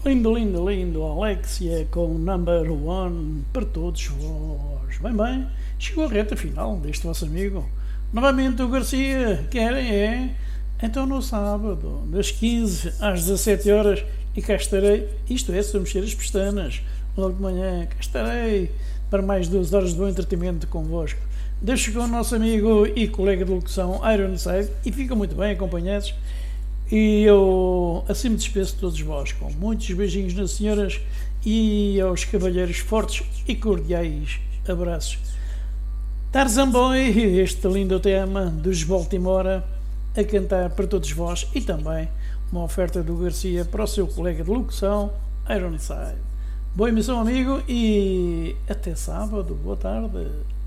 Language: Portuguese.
Lindo, lindo, lindo, Alexia com Number One para todos vós. Bem, chegou a reta final deste vosso amigo. Novamente o Garcia, querem é? Então no sábado, das 15 às 17 horas, e cá estarei, isto é, se eu mexer as pestanas, logo de manhã, cá estarei para mais 2 horas de bom entretenimento convosco. Deixo com o nosso amigo e colega de locução Ironside e ficam muito bem acompanhados. E eu assim me despeço de todos vós, com muitos beijinhos nas senhoras e aos cavalheiros fortes e cordiais abraços. Tarzan Boy, este lindo tema dos Baltimora, a cantar para todos vós e também uma oferta do Garcia para o seu colega de locução, Ironside. Boa emissão, amigo, e até sábado. Boa tarde.